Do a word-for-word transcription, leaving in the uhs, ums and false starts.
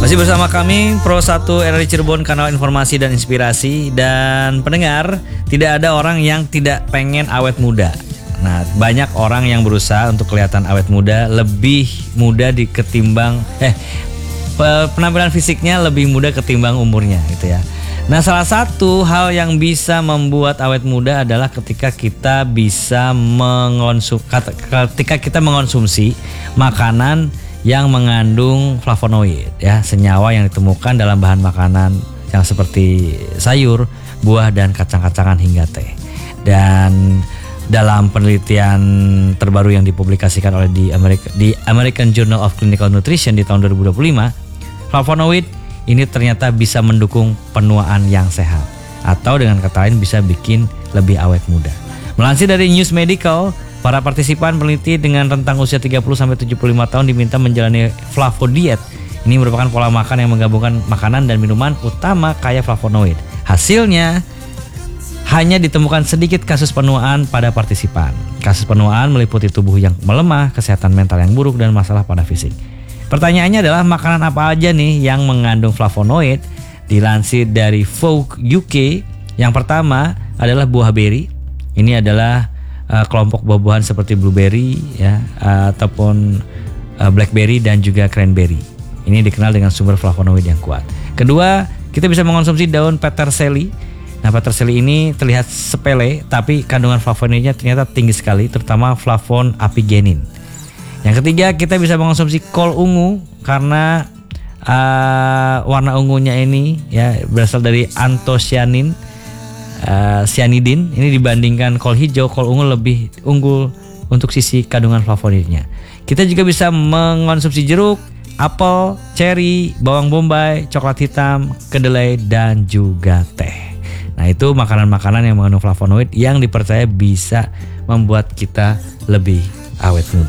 Masih bersama kami Pro satu R R I Cirebon, kanal informasi dan inspirasi. Dan pendengar, tidak ada orang yang tidak pengen awet muda. Nah, banyak orang yang berusaha untuk kelihatan awet muda, lebih muda di ketimbang eh penampilan fisiknya lebih muda ketimbang umurnya gitu ya. Nah, salah satu hal yang bisa membuat awet muda adalah ketika kita bisa mengonsum ketika kita mengonsumsi makanan yang mengandung flavonoid ya, senyawa yang ditemukan dalam bahan makanan yang seperti sayur, buah dan kacang-kacangan hingga teh. Dan dalam penelitian terbaru yang dipublikasikan oleh di Amerika, di American Journal of Clinical Nutrition di tahun dua ribu dua puluh lima, flavonoid ini ternyata bisa mendukung penuaan yang sehat, atau dengan kata lain bisa bikin lebih awet muda. Melansir dari News Medical, para partisipan peneliti dengan rentang usia tiga puluh sampai tujuh puluh lima tahun diminta menjalani flavodiet. Ini merupakan pola makan yang menggabungkan makanan dan minuman utama kaya flavonoid. Hasilnya hanya ditemukan sedikit kasus penuaan pada partisipan. Kasus penuaan meliputi tubuh yang melemah, kesehatan mental yang buruk, dan masalah pada fisik. Pertanyaannya adalah makanan apa aja nih yang mengandung flavonoid? Dilansir dari Vogue U K, yang pertama adalah buah beri. Ini adalah uh, kelompok buah-buahan seperti blueberry ya, uh, ataupun uh, blackberry dan juga cranberry. Ini dikenal dengan sumber flavonoid yang kuat. Kedua, kita bisa mengonsumsi daun peterseli. Nah, peterseli ini terlihat sepele, tapi kandungan flavonoidnya ternyata tinggi sekali, terutama flavon apigenin. Yang ketiga, kita bisa mengonsumsi kol ungu karena uh, warna ungunya ini ya berasal dari antosianin, uh, cyanidin. Ini dibandingkan kol hijau, kol ungu lebih unggul untuk sisi kandungan flavonoidnya. Kita juga bisa mengonsumsi jeruk, apel, ceri, bawang bombay, coklat hitam, kedelai, dan juga teh. Nah, itu makanan-makanan yang mengandung flavonoid yang dipercaya bisa membuat kita lebih awet muda.